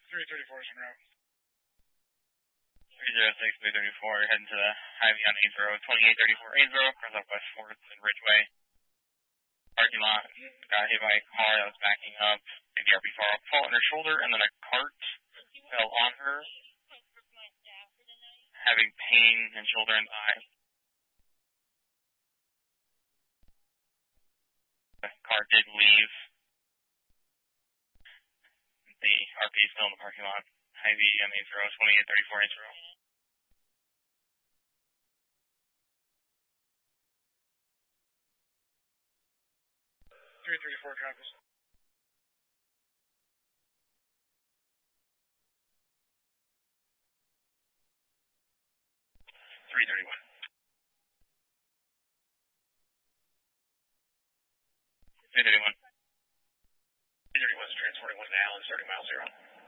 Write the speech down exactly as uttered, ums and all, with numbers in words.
three thirty-four is en route. three oh six, three thirty-four, heading to the Hy-Vee on Ames Road, twenty-eight thirty-four Ames Road, across up West fourth and Ridgeway. Parking lot, got hit by a car that was backing up, maybe R P far fall on her shoulder, and then a cart fell on her, having pain in shoulder and thigh. The car did leave. The R P is still in the parking lot. Hy-Vee on Ames Road, twenty-eight thirty-four Ames Road. three thirty-four copies. three thirty-one. three thirty-one. three thirty-one is transporting one to Allen, starting mile zero.